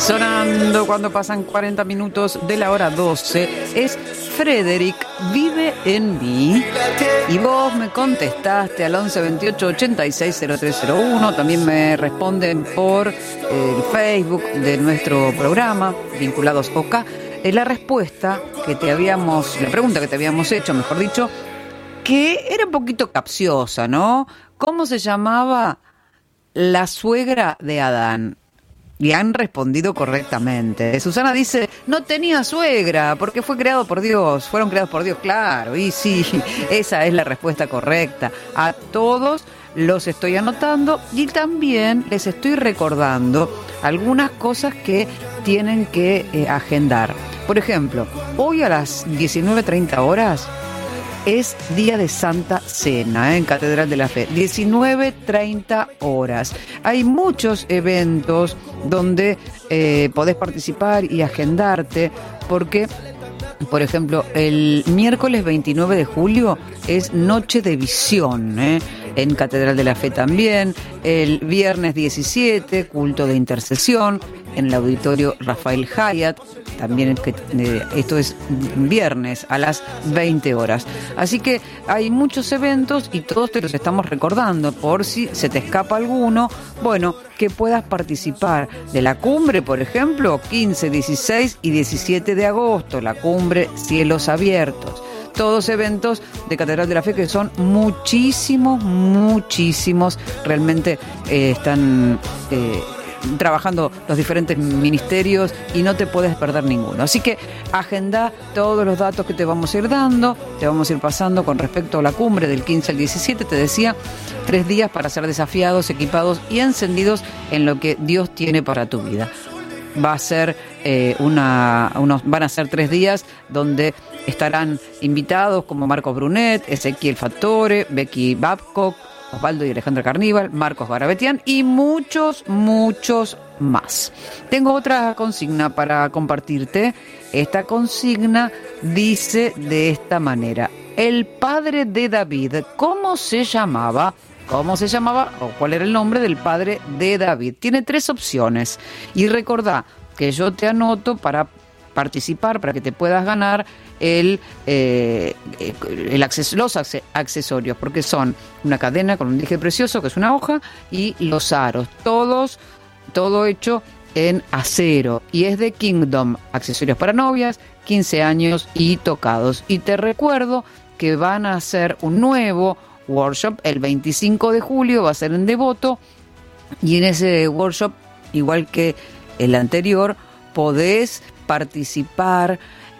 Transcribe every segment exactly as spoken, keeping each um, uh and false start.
Sonando cuando pasan cuarenta minutos de la hora doce, es Frederick, vive en mí. Y vos me contestaste al once veintiocho ochenta y seis cero tres cero uno. También me responden por el Facebook de nuestro programa, Vinculados O K. La respuesta que te habíamos, la pregunta que te habíamos hecho, mejor dicho, que era un poquito capciosa, ¿no? ¿Cómo se llamaba la suegra de Adán? Y han respondido correctamente. Susana dice, no tenía suegra, porque fue creado por Dios. Fueron creados por Dios, claro. Y sí, esa es la respuesta correcta. A todos los estoy anotando y también les estoy recordando algunas cosas que tienen que eh, agendar. Por ejemplo, hoy a las diecinueve treinta horas es día de Santa Cena, ¿eh? En Catedral de la Fe. diecinueve treinta horas. Hay muchos eventos donde eh, podés participar y agendarte, porque, por ejemplo, el miércoles veintinueve de julio es Noche de Visión, ¿eh? En Catedral de la Fe también. El viernes diecisiete, culto de intercesión en el auditorio Rafael Hyatt. También que, eh, esto es viernes a las veinte horas. Así que hay muchos eventos y todos te los estamos recordando por si se te escapa alguno. Bueno, que puedas participar de la cumbre, por ejemplo, quince, dieciséis y diecisiete de agosto, la cumbre Cielos Abiertos. Todos eventos de Catedral de la Fe que son muchísimos, muchísimos. Realmente eh, están eh, trabajando los diferentes ministerios y no te puedes perder ninguno. Así que agenda todos los datos que te vamos a ir dando, te vamos a ir pasando con respecto a la cumbre del quince al diecisiete. Te decía, tres días para ser desafiados, equipados y encendidos en lo que Dios tiene para tu vida. Va a ser eh, una, unos, van a ser tres días donde estarán invitados como Marcos Brunet, Ezequiel Fattore, Becky Babcock, Osvaldo y Alejandra Carníbal, Marcos Barabetian y muchos, muchos más. Tengo otra consigna para compartirte. Esta consigna dice de esta manera: el padre de David, ¿cómo se llamaba? ¿Cómo se llamaba o cuál era el nombre del padre de David? Tiene tres opciones. Y recordá que yo te anoto para participar, para que te puedas ganar el, eh, el acces- los accesorios, porque son una cadena con un dije precioso, que es una hoja, y los aros, todos, todo hecho en acero, y es de Kingdom, accesorios para novias, quince años y tocados. Y te recuerdo que van a hacer un nuevo workshop el veinticinco de julio, va a ser en Devoto, y en ese workshop, igual que el anterior, podés participar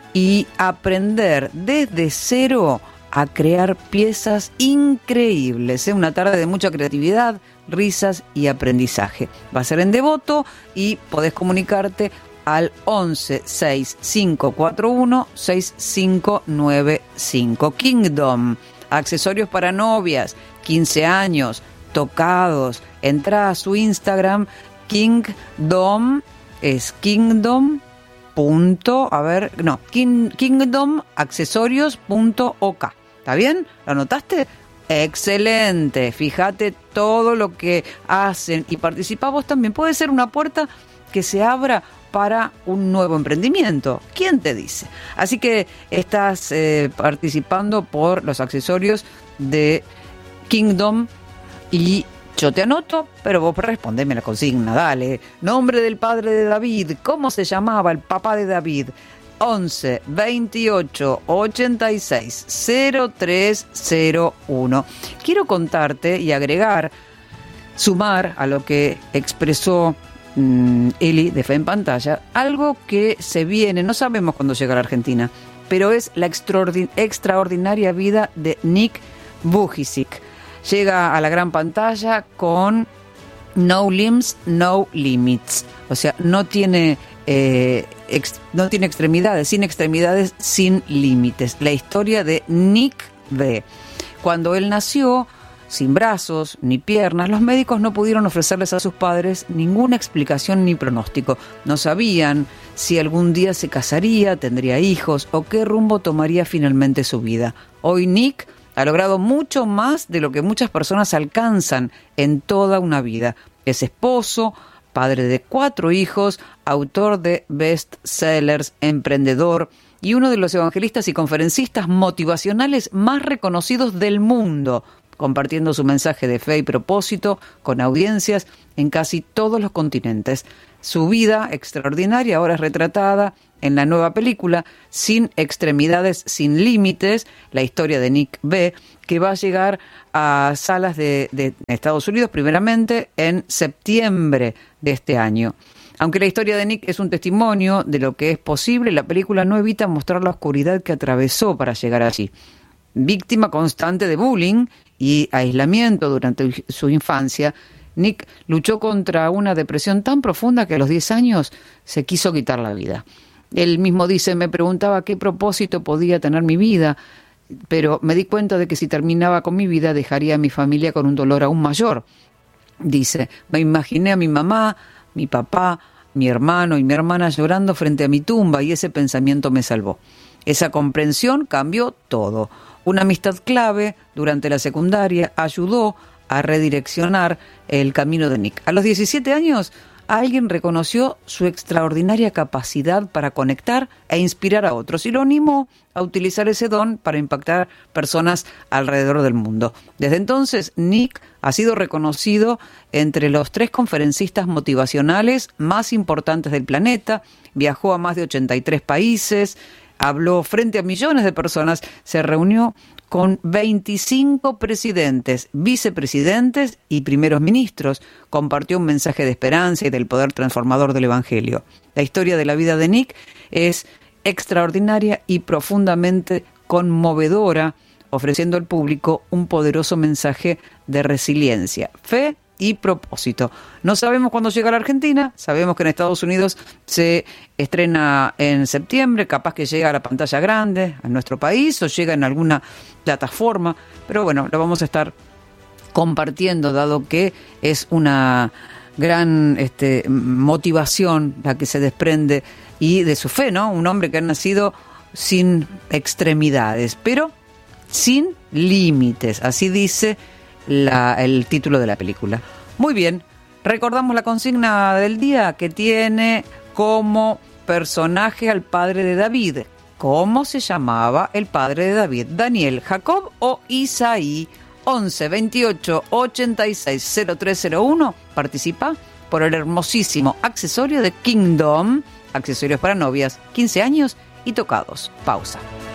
y aprender desde cero a crear piezas increíbles, ¿eh? Una tarde de mucha creatividad, risas y aprendizaje. Va a ser en Devoto y podés comunicarte al once seis cinco cuatro uno seis cinco nueve cinco. Kingdom, accesorios para novias, quince años, tocados. Entra a su Instagram, Kingdom, es Kingdom. Punto, a ver, no, king, kingdom accesorios punto o k. ¿Está bien? ¿Lo anotaste? Excelente. Fíjate todo lo que hacen y participa vos también. Puede ser una puerta que se abra para un nuevo emprendimiento. ¿Quién te dice? Así que estás eh, participando por los accesorios de Kingdom y yo te anoto, pero vos respondeme la consigna, dale. Nombre del padre de David, ¿cómo se llamaba el papá de David? once veintiocho ochenta y seis cero tres cero uno. Quiero contarte y agregar, sumar a lo que expresó mmm, Eli de Fe en Pantalla, algo que se viene, no sabemos cuándo llega a la Argentina, pero es la extraordin- extraordinaria vida de Nick Vujicic. Llega a la gran pantalla con No Limbs, No Limits. O sea, no tiene, eh, ex, no tiene extremidades, sin extremidades, sin límites. La historia de Nick V. Cuando él nació, sin brazos ni piernas, los médicos no pudieron ofrecerles a sus padres ninguna explicación ni pronóstico. No sabían si algún día se casaría, tendría hijos o qué rumbo tomaría finalmente su vida. Hoy Nick ha logrado mucho más de lo que muchas personas alcanzan en toda una vida. Es esposo, padre de cuatro hijos, autor de bestsellers, emprendedor y uno de los evangelistas y conferencistas motivacionales más reconocidos del mundo, compartiendo su mensaje de fe y propósito con audiencias en casi todos los continentes. Su vida extraordinaria ahora es retratada en la nueva película Sin Extremidades, Sin Límites, la historia de Nick B., que va a llegar a salas de, de Estados Unidos primeramente en septiembre de este año. Aunque la historia de Nick es un testimonio de lo que es posible, la película no evita mostrar la oscuridad que atravesó para llegar allí. Víctima constante de bullying y aislamiento durante su infancia, Nick luchó contra una depresión tan profunda que a los diez años se quiso quitar la vida. Él mismo dice, me preguntaba qué propósito podía tener mi vida, pero me di cuenta de que si terminaba con mi vida dejaría a mi familia con un dolor aún mayor. Dice, me imaginé a mi mamá, mi papá, mi hermano y mi hermana llorando frente a mi tumba y ese pensamiento me salvó. Esa comprensión cambió todo. Una amistad clave durante la secundaria ayudó a redireccionar el camino de Nick. A los diecisiete años, alguien reconoció su extraordinaria capacidad para conectar e inspirar a otros y lo animó a utilizar ese don para impactar personas alrededor del mundo. Desde entonces, Nick ha sido reconocido entre los tres conferencistas motivacionales más importantes del planeta, viajó a más de ochenta y tres países, habló frente a millones de personas, se reunió con veinticinco presidentes, vicepresidentes y primeros ministros, compartió un mensaje de esperanza y del poder transformador del Evangelio. La historia de la vida de Nick es extraordinaria y profundamente conmovedora, ofreciendo al público un poderoso mensaje de resiliencia, fe y propósito. No sabemos cuándo llega a la Argentina, sabemos que en Estados Unidos se estrena en septiembre, capaz que llega a la pantalla grande, a nuestro país, o llega en alguna plataforma, pero bueno, lo vamos a estar compartiendo, dado que es una gran este, motivación la que se desprende y de su fe, ¿no? Un hombre que ha nacido sin extremidades, pero sin límites, así dice La, el título de la película. Muy bien, recordamos la consigna del día que tiene como personaje al padre de David. ¿Cómo se llamaba el padre de David? ¿Daniel, Jacob o Isaí? once veintiocho ochenta y seis cero tres cero uno. Participa por el hermosísimo accesorio de Kingdom, accesorios para novias, quince años y tocados. Pausa.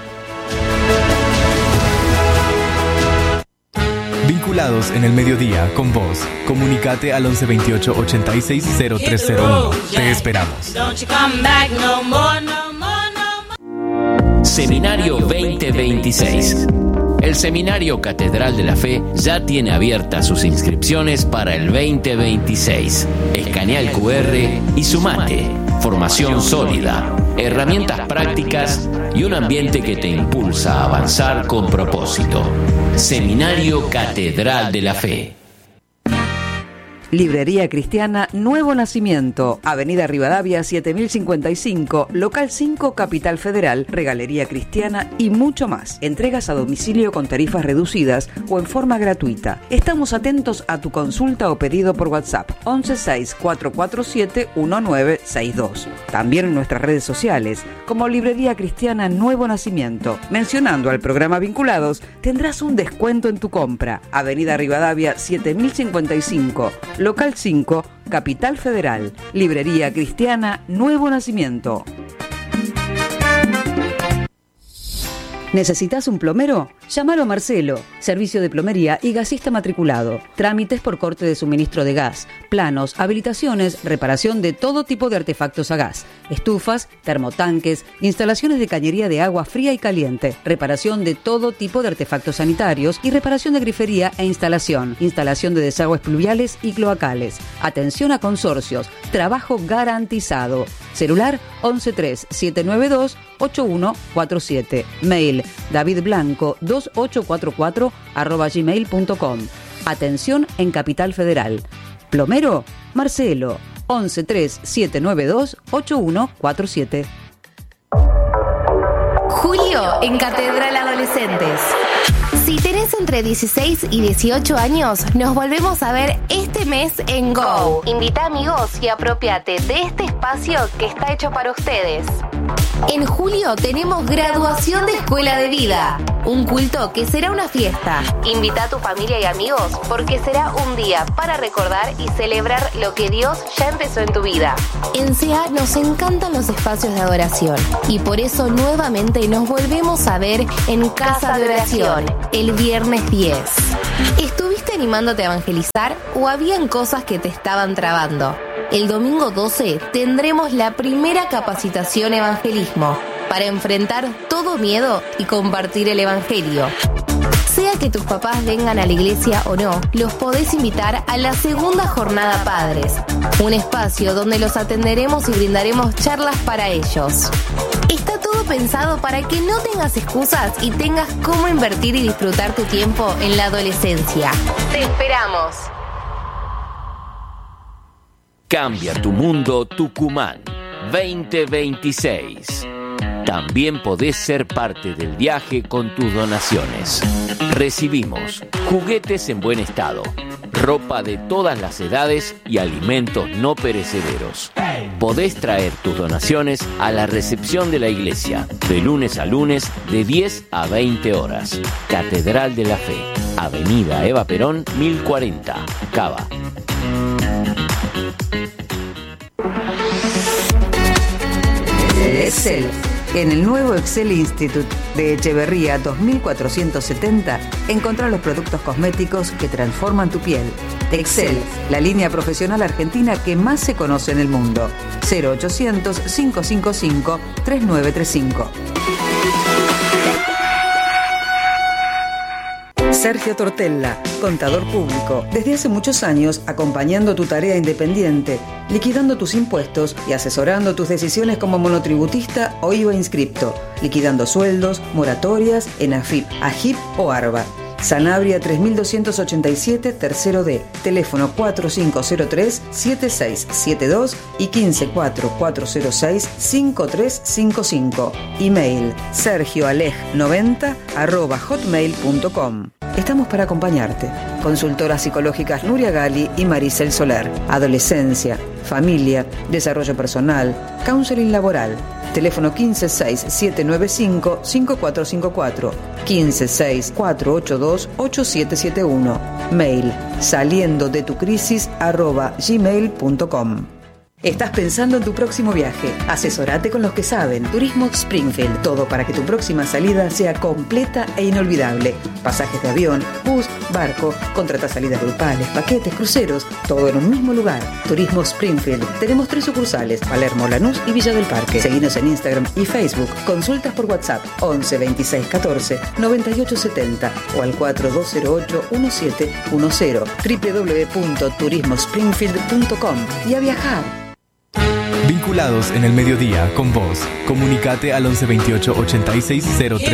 Vinculados en el mediodía con vos. Comunicate al once veintiocho ochenta y seis cero tres cero uno. Te esperamos. Seminario veinte veintiséis. El Seminario Catedral de la Fe ya tiene abiertas sus inscripciones para el veinte veintiséis. Escanea el cu erre y sumate. Formación sólida, herramientas prácticas y un ambiente que te impulsa a avanzar con propósito. Seminario Catedral de la Fe. Librería Cristiana Nuevo Nacimiento, Avenida Rivadavia siete mil cincuenta y cinco, Local cinco, Capital Federal, Regalería Cristiana y mucho más. Entregas a domicilio con tarifas reducidas o en forma gratuita. Estamos atentos a tu consulta o pedido por WhatsApp once seis cuatro cuatro siete uno nueve seis dos. También en nuestras redes sociales como Librería Cristiana Nuevo Nacimiento. Mencionando al programa Vinculados tendrás un descuento en tu compra. Avenida Rivadavia siete mil cincuenta y cinco, Local cinco, Capital Federal, Librería Cristiana Nuevo Nacimiento. ¿Necesitas un plomero? Llámalo a Marcelo, servicio de plomería y gasista matriculado. Trámites por corte de suministro de gas, planos, habilitaciones, reparación de todo tipo de artefactos a gas, estufas, termotanques, instalaciones de cañería de agua fría y caliente, reparación de todo tipo de artefactos sanitarios y reparación de grifería e instalación, instalación de desagües pluviales y cloacales. Atención a consorcios, trabajo garantizado. Celular once tres siete nueve dos ocho uno cuatro siete. Mail davidblanco dos ocho cuatro cuatro arroba gmail punto com. Atención en Capital Federal. Plomero, Marcelo, once tres siete nueve dos ocho uno cuatro siete. Julio en Catedral Adolescentes. Si tenés entre dieciséis y dieciocho años, nos volvemos a ver este mes en Go. Invita amigos y apropiate de este espacio que está hecho para ustedes. En julio tenemos graduación de Escuela de Vida, un culto que será una fiesta. Invita a tu familia y amigos porque será un día para recordar y celebrar lo que Dios ya empezó en tu vida. En C E A nos encantan los espacios de adoración y por eso nuevamente nos volvemos a ver en Casa de Oración el viernes diez. ¿Estuviste animándote a evangelizar o habían cosas que te estaban trabando? El domingo doce tendremos la primera capacitación evangelismo para enfrentar todo miedo y compartir el evangelio. Sea que tus papás vengan a la iglesia o no, los podés invitar a la segunda jornada Padres, un espacio donde los atenderemos y brindaremos charlas para ellos. Está todo pensado para que no tengas excusas y tengas cómo invertir y disfrutar tu tiempo en la adolescencia. ¡Te esperamos! Cambia tu mundo Tucumán veinte veintiséis. También podés ser parte del viaje con tus donaciones. Recibimos juguetes en buen estado, ropa de todas las edades y alimentos no perecederos. Podés traer tus donaciones a la recepción de la iglesia, de lunes a lunes, de diez a veinte horas. Catedral de la Fe, Avenida Eva Perón, mil cuarenta, Cava. Excel. En el nuevo Excel Institute de Echeverría dos mil cuatrocientos setenta, encontrá los productos cosméticos que transforman tu piel. Excel, la línea profesional argentina que más se conoce en el mundo. cero ochocientos, cinco cinco cinco, tres nueve tres cinco. Sergio Tortella, contador público, desde hace muchos años acompañando tu tarea independiente, liquidando tus impuestos y asesorando tus decisiones como monotributista o I V A inscripto, liquidando sueldos, moratorias en AFIP, AGIP o ARBA. Sanabria tres mil doscientos ochenta y siete, tercero D, teléfono cuatro cinco cero tres, siete seis siete dos y quince cuatro cuatro cero seis, cinco tres cinco cinco. Email sergioaleg noventa arroba hotmail punto com. Estamos para acompañarte. Consultoras psicológicas Nuria Gali y Maricel Soler. Adolescencia, familia, desarrollo personal, counseling laboral. Teléfono quince seis siete nueve cinco, cinco cuatro cinco cuatro, quince seis cuatro ocho dos, ocho siete siete uno. Mail saliendo de tu crisis arroba gmail punto com. ¿Estás pensando en tu próximo viaje? Asesorate con los que saben. Turismo Springfield. Todo para que tu próxima salida sea completa e inolvidable. Pasajes de avión, bus, barco, contrata salidas grupales, paquetes, cruceros, todo en un mismo lugar. Turismo Springfield. Tenemos tres sucursales, Palermo, Lanús y Villa del Parque. Seguinos en Instagram y Facebook. Consultas por WhatsApp once veintiséis catorce noventa y ocho setenta o al cuatro dos cero ocho uno siete uno cero. doble u doble u doble u punto turismo springfield punto com. Y a viajar. Vinculados en el mediodía con vos. Comunicate al once veintiocho ochenta y seis cero tres.